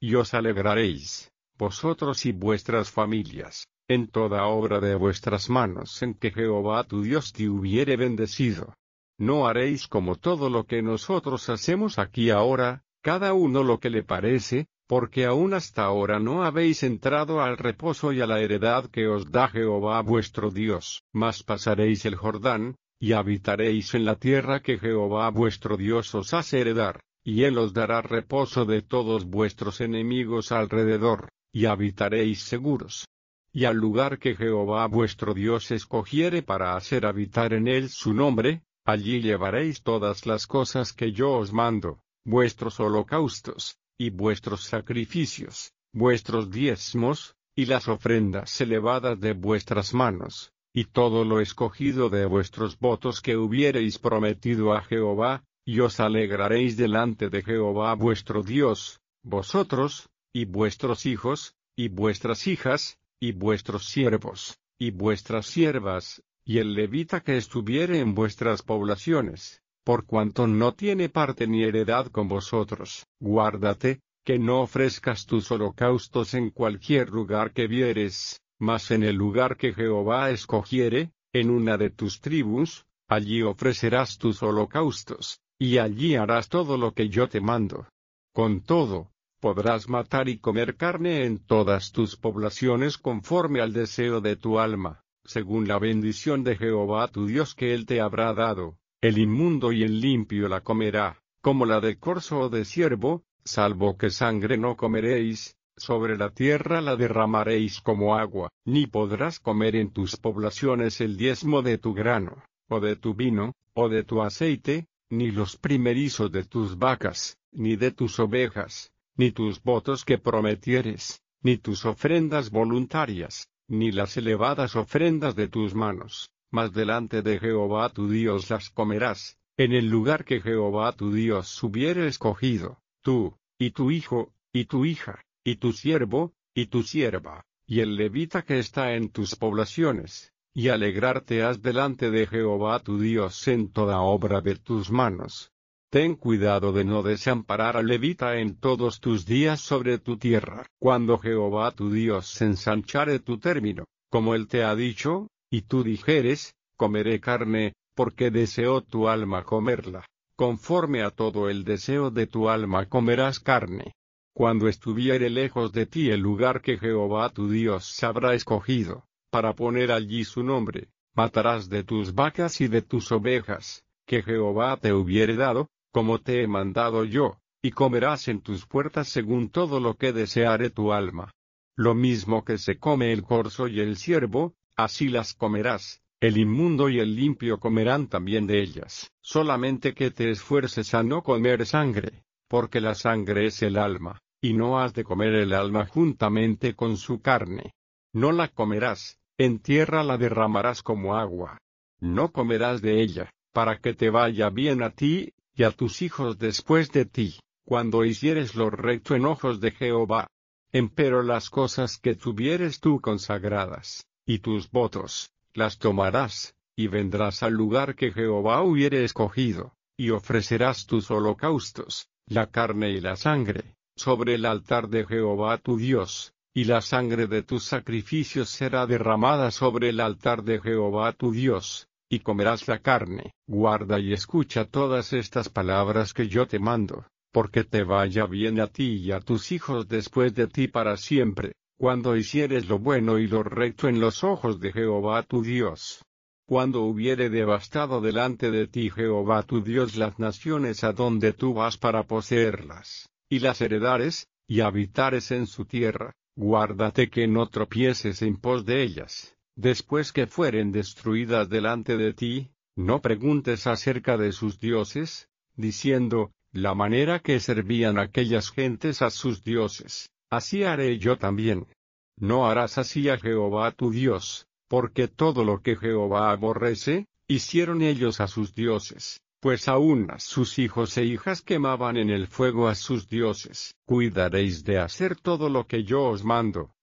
y os alegraréis, vosotros y vuestras familias, en toda obra de vuestras manos en que Jehová tu Dios te hubiere bendecido. No haréis como todo lo que nosotros hacemos aquí ahora, cada uno lo que le parece, porque aún hasta ahora no habéis entrado al reposo y a la heredad que os da Jehová vuestro Dios. Mas pasaréis el Jordán, y habitaréis en la tierra que Jehová vuestro Dios os hace heredar, y él os dará reposo de todos vuestros enemigos alrededor, y habitaréis seguros. Y al lugar que Jehová vuestro Dios escogiere para hacer habitar en él su nombre, allí llevaréis todas las cosas que yo os mando, vuestros holocaustos, y vuestros sacrificios, vuestros diezmos, y las ofrendas elevadas de vuestras manos, y todo lo escogido de vuestros votos que hubiereis prometido a Jehová, y os alegraréis delante de Jehová vuestro Dios, vosotros, y vuestros hijos, y vuestras hijas, y vuestros siervos, y vuestras siervas, y el levita que estuviere en vuestras poblaciones, por cuanto no tiene parte ni heredad con vosotros. Guárdate, que no ofrezcas tus holocaustos en cualquier lugar que vieres, mas en el lugar que Jehová escogiere, en una de tus tribus, allí ofrecerás tus holocaustos, y allí harás todo lo que yo te mando. Con todo, podrás matar y comer carne en todas tus poblaciones conforme al deseo de tu alma, según la bendición de Jehová tu Dios que él te habrá dado. El inmundo y el limpio la comerá, como la de corzo o de ciervo, salvo que sangre no comeréis, sobre la tierra la derramaréis como agua. Ni podrás comer en tus poblaciones el diezmo de tu grano, o de tu vino, o de tu aceite, ni los primerizos de tus vacas, ni de tus ovejas, ni tus votos que prometieres, ni tus ofrendas voluntarias, ni las elevadas ofrendas de tus manos. Mas delante de Jehová tu Dios las comerás, en el lugar que Jehová tu Dios hubiere escogido, tú, y tu hijo, y tu hija, y tu siervo, y tu sierva, y el levita que está en tus poblaciones, y alegrarte has delante de Jehová tu Dios en toda obra de tus manos. Ten cuidado de no desamparar al levita en todos tus días sobre tu tierra. Cuando Jehová tu Dios ensanchare tu término, como él te ha dicho, y tú dijeres, comeré carne, porque deseó tu alma comerla, conforme a todo el deseo de tu alma comerás carne. Cuando estuviere lejos de ti el lugar que Jehová tu Dios habrá escogido, para poner allí su nombre, matarás de tus vacas y de tus ovejas, que Jehová te hubiere dado, como te he mandado yo, y comerás en tus puertas según todo lo que deseare tu alma. Lo mismo que se come el corzo y el ciervo, así las comerás, el inmundo y el limpio comerán también de ellas. Solamente que te esfuerces a no comer sangre, porque la sangre es el alma, y no has de comer el alma juntamente con su carne. No la comerás, en tierra la derramarás como agua. No comerás de ella, para que te vaya bien a ti, y a tus hijos después de ti, cuando hicieres lo recto en ojos de Jehová. Empero las cosas que tuvieres tú consagradas, y tus votos, las tomarás, y vendrás al lugar que Jehová hubiere escogido, y ofrecerás tus holocaustos, la carne y la sangre, sobre el altar de Jehová tu Dios, y la sangre de tus sacrificios será derramada sobre el altar de Jehová tu Dios, y comerás la carne. Guarda y escucha todas estas palabras que yo te mando, porque te vaya bien a ti y a tus hijos después de ti para siempre, cuando hicieres lo bueno y lo recto en los ojos de Jehová tu Dios. Cuando hubiere devastado delante de ti Jehová tu Dios las naciones a donde tú vas para poseerlas, y las heredares, y habitares en su tierra, guárdate que no tropieces en pos de ellas. Después que fueren destruidas delante de ti, no preguntes acerca de sus dioses, diciendo, la manera que servían aquellas gentes a sus dioses, así haré yo también. No harás así a Jehová tu Dios, porque todo lo que Jehová aborrece, hicieron ellos a sus dioses, pues aún a sus hijos e hijas quemaban en el fuego a sus dioses. Cuidaréis de hacer todo lo que yo os mando,